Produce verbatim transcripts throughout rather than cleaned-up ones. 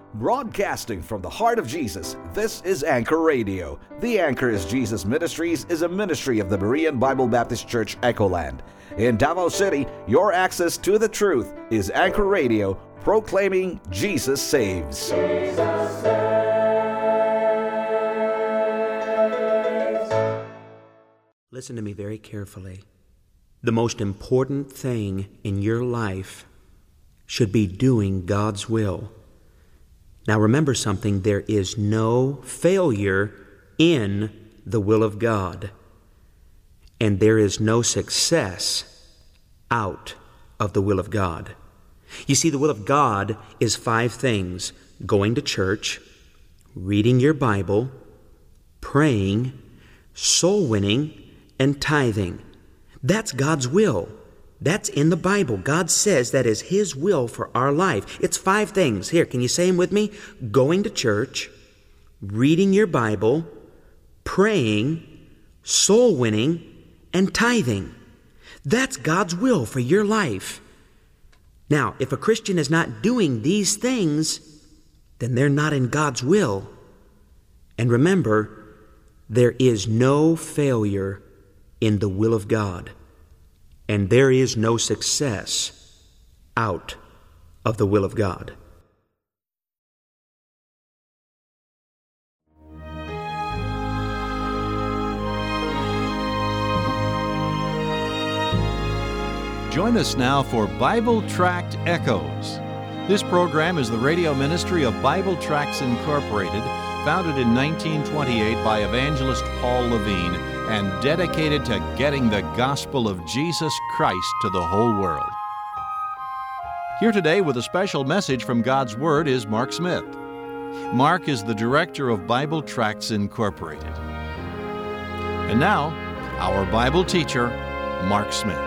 Broadcasting from the heart of Jesus, this is Anchor Radio. The Anchor is Jesus Ministries is a ministry of the Berean Bible Baptist Church, Echoland. In Davao City, your access to the truth is Anchor Radio, proclaiming Jesus saves. Jesus saves. Listen to me very carefully. The most important thing in your life should be doing God's will. Now remember something, there is no failure in the will of God, and there is no success out of the will of God. You see, the will of God is five things: going to church, reading your Bible, praying, soul winning, and tithing. That's God's will. That's in the Bible. God says that is His will for our life. It's five things. Here, can you say them with me? Going to church, reading your Bible, praying, soul winning, and tithing. That's God's will for your life. Now, if a Christian is not doing these things, then they're not in God's will. And remember, there is no failure in the will of God. And there is no success out of the will of God. Join us now for Bible Tract Echoes. This program is the radio ministry of Bible Tracts Incorporated, founded in nineteen twenty-eight by evangelist Paul Levine, and dedicated to getting the gospel of Jesus Christ to the whole world. Here today with a special message from God's Word is Mark Smith. Mark is the director of Bible Tracts Incorporated. And now, our Bible teacher, Mark Smith.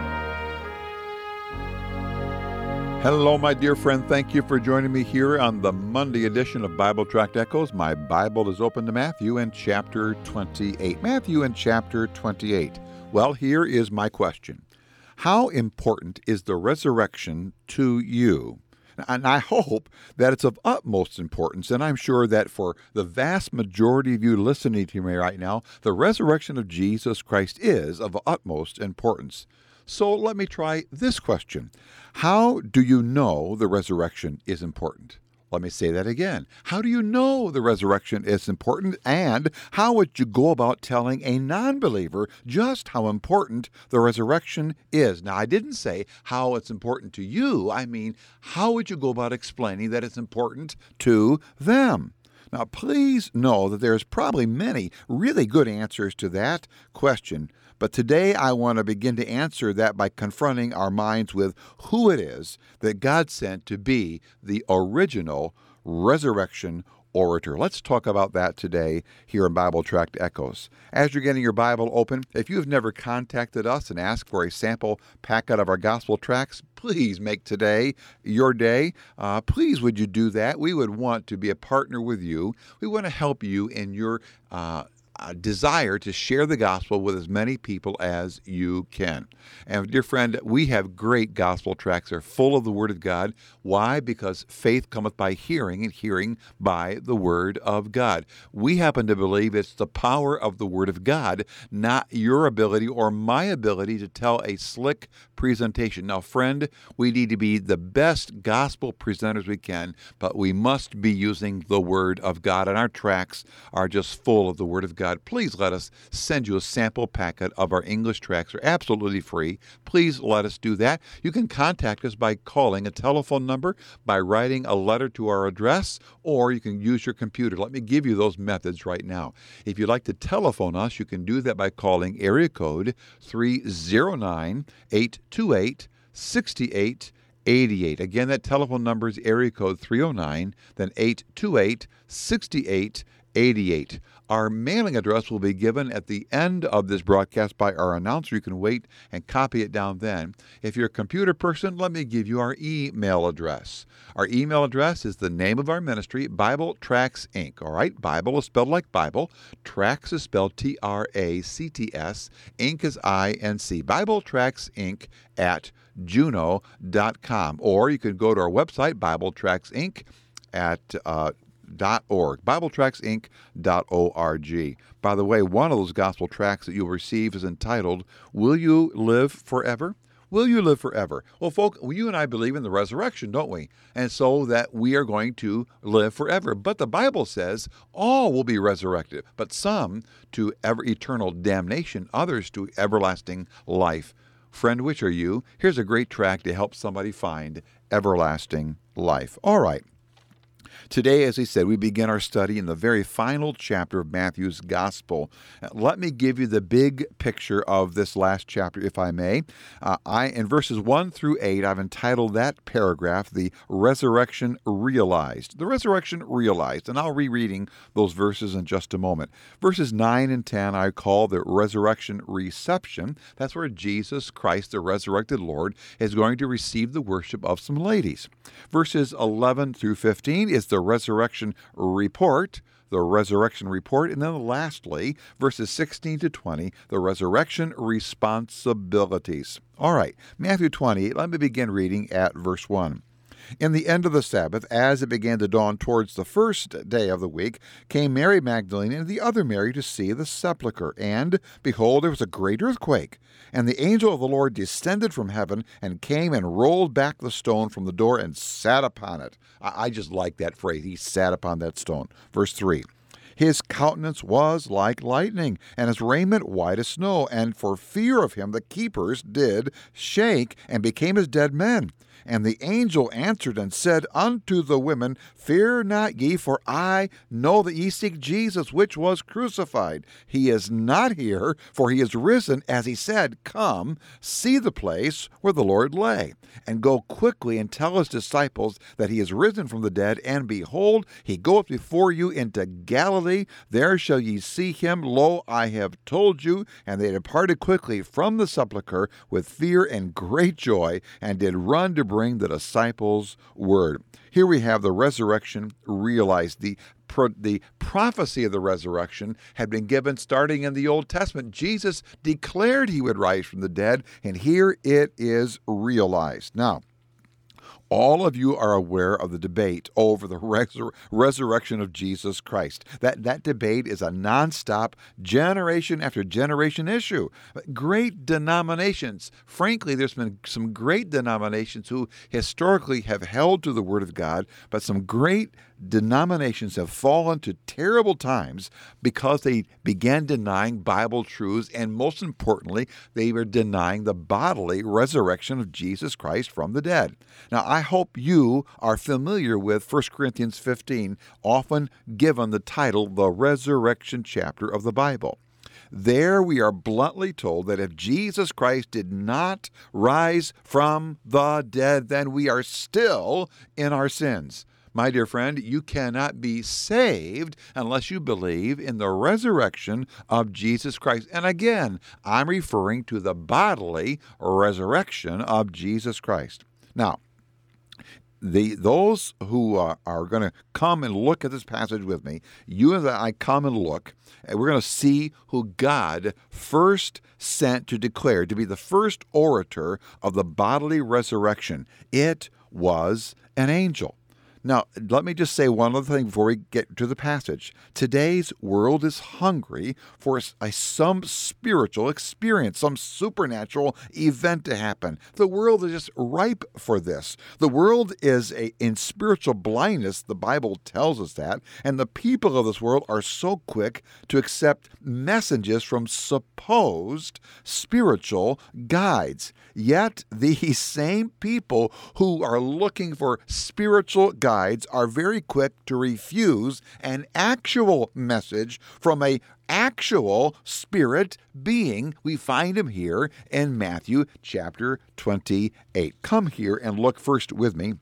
Hello, my dear friend. Thank you for joining me here on the Monday edition of Bible Tract Echoes. My Bible is open to Matthew and chapter twenty-eight. Matthew and chapter twenty-eight. Well, here is my question. How important is the resurrection to you? And I hope that it's of utmost importance, and I'm sure that for the vast majority of you listening to me right now, the resurrection of Jesus Christ is of utmost importance. So let me try this question. How do you know the resurrection is important? Let me say that again. How do you know the resurrection is important, and how would you go about telling a non-believer just how important the resurrection is? Now, I didn't say how it's important to you. I mean, how would you go about explaining that it's important to them? Now, please know that there's probably many really good answers to that question, but today I want to begin to answer that by confronting our minds with who it is that God sent to be the original resurrection orator. Let's talk about that today here in Bible Tract Echoes. As you're getting your Bible open, if you've never contacted us and asked for a sample packet of our gospel tracts, please make today your day. Uh, please would you do that? We would want to be a partner with you. We want to help you in your uh, Uh, desire to share the gospel with as many people as you can. And dear friend, we have great gospel tracts. They're full of the Word of God. Why? Because faith cometh by hearing, and hearing by the Word of God. We happen to believe it's the power of the Word of God, not your ability or my ability to tell a slick presentation. Now, friend, we need to be the best gospel presenters we can, but we must be using the Word of God, and our tracts are just full of the Word of God. Please let us send you a sample packet of our English tracts. They're absolutely free. Please let us do that. You can contact us by calling a telephone number, by writing a letter to our address, or you can use your computer. Let me give you those methods right now. If you'd like to telephone us, you can do that by calling area code three oh nine, eight two eight, six eight eight eight. Again, that telephone number is area code three oh nine, then eight two eight, six eight eight eight. Our mailing address will be given at the end of this broadcast by our announcer. You can wait and copy it down then. If you're a computer person, let me give you our email address. Our email address is the name of our ministry, Bible Tracts Incorporated. All right, Bible is spelled like Bible. Tracts is spelled T R A C T S. Inc is I N C. Bible Tracts Incorporated at juno dot com. Or you can go to our website, Bible Tracts Incorporated at uh, .org, Bible Tracts Inc dot org. By the way, one of those gospel tracts that you'll receive is entitled, Will You Live Forever? Will you live forever? Well, folk, you and I believe in the resurrection, don't we? And so that we are going to live forever. But the Bible says all will be resurrected, but some to ever eternal damnation, others to everlasting life. Friend, which are you? Here's a great tract to help somebody find everlasting life. All right. Today, as I said, we begin our study in the very final chapter of Matthew's Gospel. Let me give you the big picture of this last chapter, if I may. Uh, I, in verses one through eight, I've entitled that paragraph, The Resurrection Realized. The Resurrection Realized, and I'll be reading those verses in just a moment. Verses nine and ten I call the Resurrection Reception. That's where Jesus Christ, the resurrected Lord, is going to receive the worship of some ladies. Verses eleven through fifteen is the Resurrection Report, the Resurrection Report, and then lastly, verses sixteen to twenty, the Resurrection Responsibilities. All right, Matthew twenty-eight, let me begin reading at verse one. In the end of the Sabbath, as it began to dawn towards the first day of the week, came Mary Magdalene and the other Mary to see the sepulchre. And, behold, there was a great earthquake. And the angel of the Lord descended from heaven and came and rolled back the stone from the door and sat upon it. I, I just like that phrase. He sat upon that stone. Verse three. His countenance was like lightning, and his raiment white as snow. And for fear of him the keepers did shake and became as dead men. And the angel answered and said unto the women, Fear not ye, for I know that ye seek Jesus, which was crucified. He is not here, for he is risen, as he said. Come, see the place where the Lord lay, and go quickly and tell his disciples that he is risen from the dead. And behold, he goeth before you into Galilee. There shall ye see him. Lo, I have told you. And they departed quickly from the sepulchre with fear and great joy, and did run to bring the disciples word. Here we have the resurrection realized. The pro- the prophecy of the resurrection had been given starting in the Old Testament. Jesus declared he would rise from the dead, and here it is realized. Now, all of you are aware of the debate over the resur- resurrection of Jesus Christ. That, that debate is a nonstop, generation after generation issue. Great denominations. Frankly, there's been some great denominations who historically have held to the Word of God, but some great denominations have fallen to terrible times because they began denying Bible truths, and most importantly, they were denying the bodily resurrection of Jesus Christ from the dead. Now, I hope you are familiar with First Corinthians fifteen, often given the title, the resurrection chapter of the Bible. There we are bluntly told that if Jesus Christ did not rise from the dead, then we are still in our sins. My dear friend, you cannot be saved unless you believe in the resurrection of Jesus Christ. And again, I'm referring to the bodily resurrection of Jesus Christ. Now, The, those who uh, are going to come and look at this passage with me, you and I come and look, and we're going to see who God first sent to declare to be the first orator of the bodily resurrection. It was an angel. Now, let me just say one other thing before we get to the passage. Today's world is hungry for a, some spiritual experience, some supernatural event to happen. The world is just ripe for this. The world is a, in spiritual blindness, the Bible tells us that, and the people of this world are so quick to accept messages from supposed spiritual guides. Yet, these same people who are looking for spiritual guides Guides are very quick to refuse an actual message from a actual spirit being. We find him here in Matthew chapter twenty-eight. Come here and look first with me.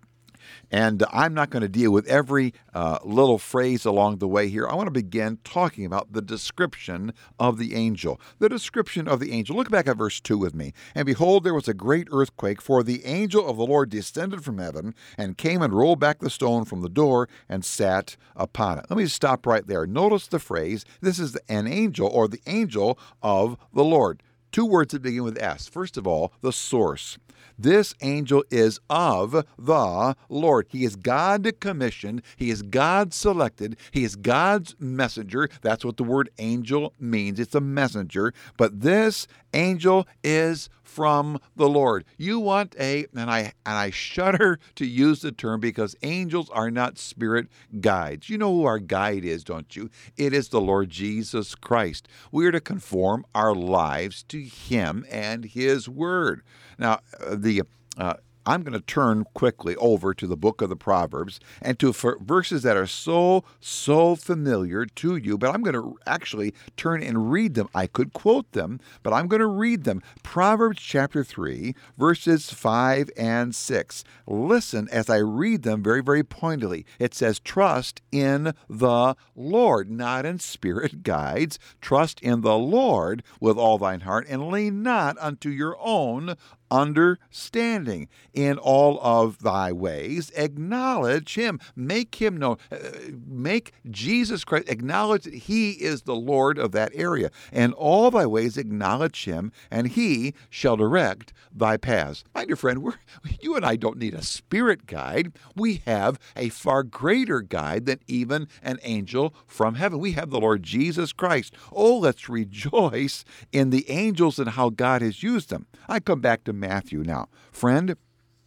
And I'm not going to deal with every uh, little phrase along the way here. I want to begin talking about the description of the angel. The description of the angel. Look back at verse two with me. And behold, there was a great earthquake, for the angel of the Lord descended from heaven and came and rolled back the stone from the door and sat upon it. Let me stop right there. Notice the phrase, this is an angel or the angel of the Lord. Two words that begin with S. First of all, the source. This angel is of the Lord. He is God commissioned. He is God selected. He is God's messenger. That's what the word angel means. It's a messenger. But this angel is from the Lord. You want a, and I and I shudder to use the term because angels are not spirit guides. You know who our guide is, don't you? It is the Lord Jesus Christ. We are to conform our lives to Him and His Word. Now, the uh, I'm going to turn quickly over to the book of the Proverbs and to verses that are so, so familiar to you, but I'm going to actually turn and read them. I could quote them, but I'm going to read them. Proverbs chapter three, verses five and six. Listen as I read them very, very pointedly. It says, trust in the Lord, not in spirit guides. Trust in the Lord with all thine heart, and lean not unto your own understanding. In all of thy ways, acknowledge Him. Make Him known. Uh, make Jesus Christ, acknowledge that He is the Lord of that area. And all thy ways acknowledge Him, and He shall direct thy paths. My dear friend, we're, you and I don't need a spirit guide. We have a far greater guide than even an angel from heaven. We have the Lord Jesus Christ. Oh, let's rejoice in the angels and how God has used them. I come back to Matthew now. Friend,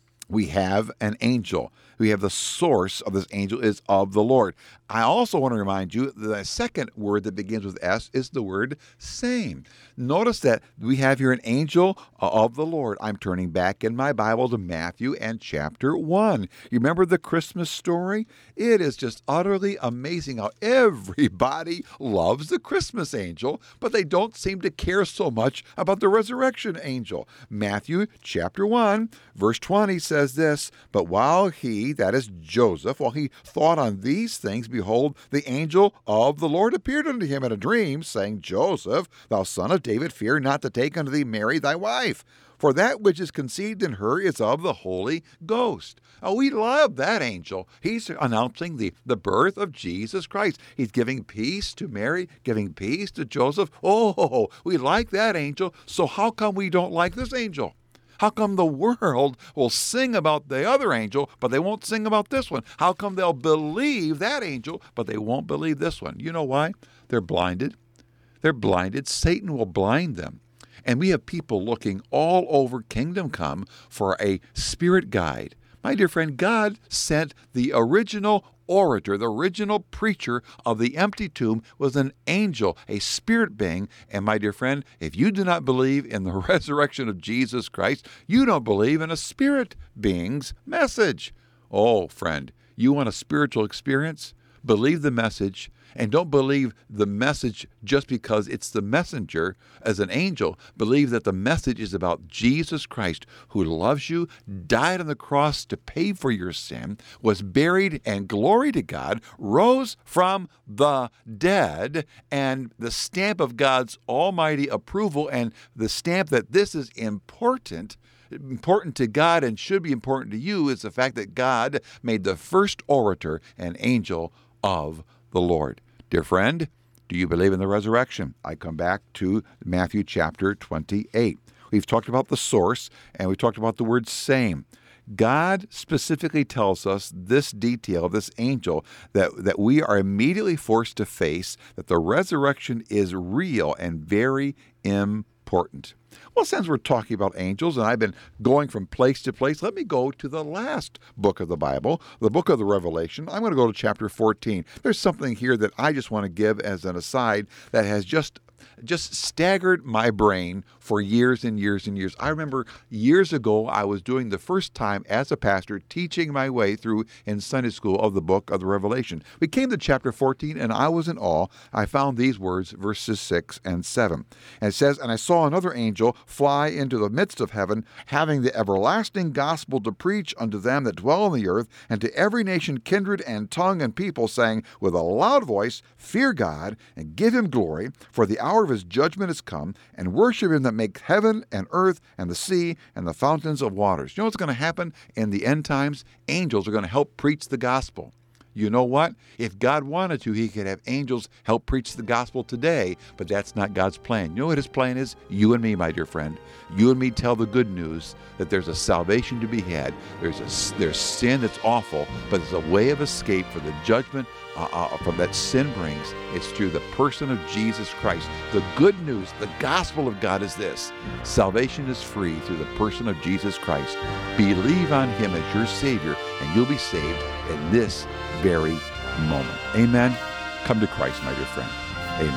we have an angel. We have the source of this angel is of the Lord. I also want to remind you that the second word that begins with S is the word same. Notice that we have here an angel of the Lord. I'm turning back in my Bible to Matthew and chapter one. You remember the Christmas story? It is just utterly amazing how everybody loves the Christmas angel, but they don't seem to care so much about the resurrection angel. Matthew chapter one, verse twenty says this, but while he, that is Joseph, while he thought on these things, behold, the angel of the Lord appeared unto him in a dream, saying, Joseph, thou son of David, fear not to take unto thee Mary thy wife, for that which is conceived in her is of the Holy Ghost. Oh, we love that angel. He's announcing the, the birth of Jesus Christ. He's giving peace to Mary, giving peace to Joseph. Oh, we like that angel. So how come we don't like this angel? How come the world will sing about the other angel, but they won't sing about this one? How come they'll believe that angel, but they won't believe this one? You know why? They're blinded. They're blinded. Satan will blind them. And we have people looking all over Kingdom Come for a spirit guide. My dear friend, God sent the original orator, the original preacher of the empty tomb was an angel, a spirit being. And my dear friend, if you do not believe in the resurrection of Jesus Christ, you don't believe in a spirit being's message. Oh, friend, you want a spiritual experience? Believe the message, and don't believe the message just because it's the messenger as an angel. Believe that the message is about Jesus Christ, who loves you, died on the cross to pay for your sin, was buried, and glory to God, rose from the dead, and the stamp of God's almighty approval and the stamp that this is important important to God and should be important to you is the fact that God made the first orator an angel of the Lord. Dear friend, do you believe in the resurrection? I come back to Matthew chapter twenty-eight. We've talked about the source, and we talked about the word same. God specifically tells us this detail of this angel that, that we are immediately forced to face, that the resurrection is real and very important. Well, since we're talking about angels, and I've been going from place to place, let me go to the last book of the Bible, the book of the Revelation. I'm going to go to chapter fourteen. There's something here that I just want to give as an aside that has just just staggered my brain for years and years and years. I remember years ago, I was doing the first time as a pastor, teaching my way through in Sunday school of the book of the Revelation. We came to chapter fourteen, and I was in awe. I found these words, verses six and seven. And it says, and I saw another angel fly into the midst of heaven, having the everlasting gospel to preach unto them that dwell on the earth, and to every nation, kindred, and tongue, and people, saying with a loud voice, fear God, and give him glory, for the hour of his judgment is come, and worship him that makes heaven and earth and the sea and the fountains of waters. You know what's going to happen in the end times? Angels are going to help preach the gospel. You know what? If God wanted to, he could have angels help preach the gospel today, but that's not God's plan. You know what his plan is? You and me, my dear friend. You and me tell the good news that there's a salvation to be had. There's a, there's sin that's awful, but there's a way of escape for the judgment uh, uh, from that sin brings. It's through the person of Jesus Christ. The good news, the gospel of God is this: salvation is free through the person of Jesus Christ. Believe on him as your Savior, and you'll be saved in this very moment. Amen. Come to Christ, my dear friend.